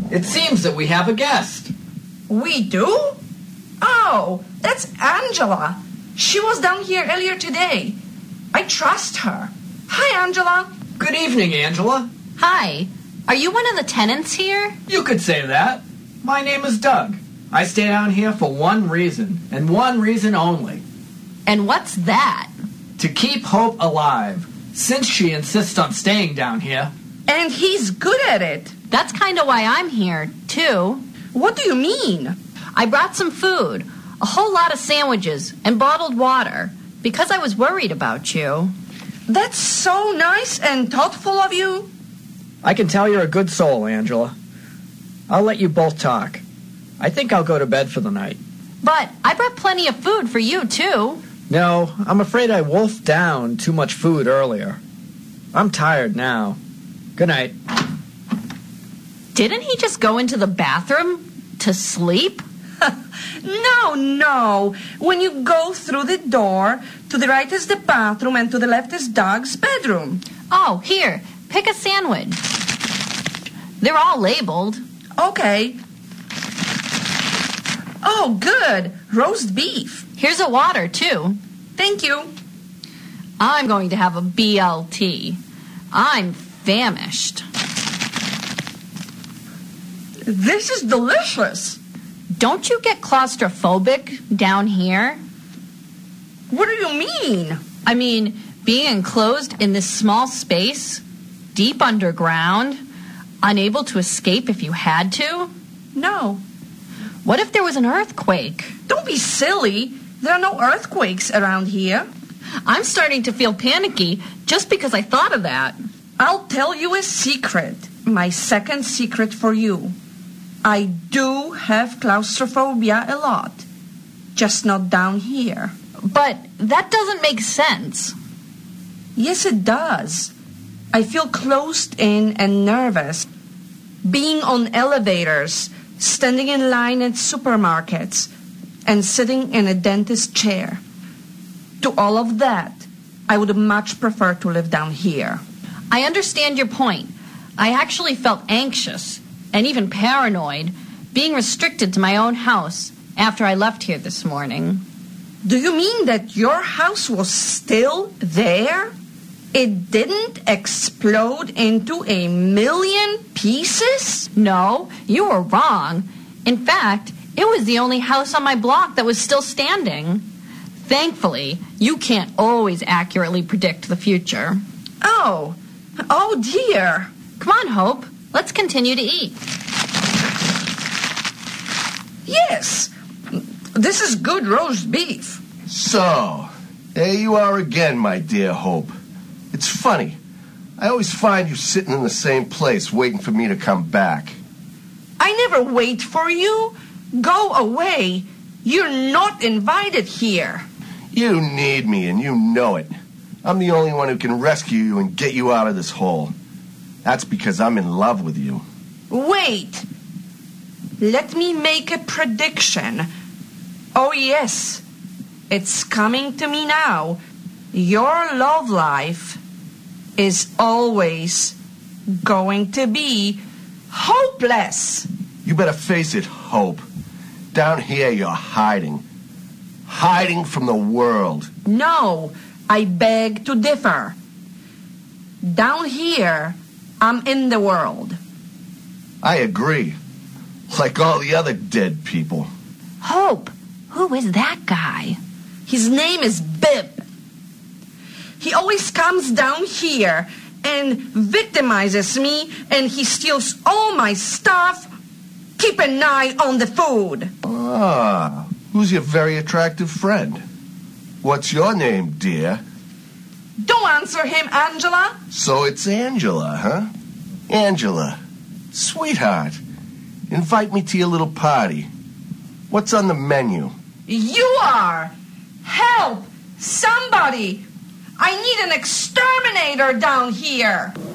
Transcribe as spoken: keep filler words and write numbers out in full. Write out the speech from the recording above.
It seems that we have a guest. We do? Oh, that's Angela. She was down here earlier today. I trust her. Hi, Angela. Good evening, Angela. Hi. Are you one of the tenants here? You could say that. My name is Doug. I stay down here for one reason, and one reason only. And what's that? To keep Hope alive, since she insists on staying down here. And he's good at it. That's kind of why I'm here, too. What do you mean? I brought some food, a whole lot of sandwiches, and bottled water, because I was worried about you. That's so nice and thoughtful of you. I can tell you're a good soul, Angela. I'll let you both talk. I think I'll go to bed for the night. But I brought plenty of food for you, too. No, I'm afraid I wolfed down too much food earlier. I'm tired now. Good night. Didn't he just go into the bathroom to sleep? No, no. When you go through the door, to the right is the bathroom and to the left is Doug's bedroom. Oh, here. Pick a sandwich. They're all labeled. Okay. Oh, good. Roast beef. Here's a water, too. Thank you. I'm going to have a B L T. I'm famished. This is delicious. Don't you get claustrophobic down here? What do you mean? I mean, being enclosed in this small space, deep underground, unable to escape if you had to? No. What if there was an earthquake? Don't be silly. There are no earthquakes around here. I'm starting to feel panicky just because I thought of that. I'll tell you a secret. My second secret for you. I do have claustrophobia a lot. Just not down here. But that doesn't make sense. Yes, it does. I feel closed in and nervous. Being on elevators, standing in line at supermarkets, and sitting in a dentist chair. To all of that, I would much prefer to live down here. I understand your point. I actually felt anxious and even paranoid being restricted to my own house after I left here this morning. Do you mean that your house was still there? It didn't explode into a million pieces? No, you were wrong. In fact, it was the only house on my block that was still standing. Thankfully, you can't always accurately predict the future. Oh, oh dear. Come on, Hope. Let's continue to eat. Yes, this is good roast beef. So, there you are again, my dear Hope. It's funny. I always find you sitting in the same place waiting for me to come back. I never wait for you. Go away. You're not invited here. You need me, and you know it. I'm the only one who can rescue you and get you out of this hole. That's because I'm in love with you. Wait. Let me make a prediction. Oh, yes. It's coming to me now. Your love life is always going to be hopeless. You better face it, Hope. Down here, you're hiding. Hiding from the world. No, I beg to differ. Down here, I'm in the world. I agree. Like all the other dead people. Hope, who is that guy? His name is Bib. He always comes down here and victimizes me, and he steals all my stuff. Keep an eye on the food. Ah, who's your very attractive friend? What's your name, dear? Don't answer him, Angela. So it's Angela, huh? Angela, sweetheart, invite me to your little party. What's on the menu? You are. Help! Somebody! I need an exterminator down here.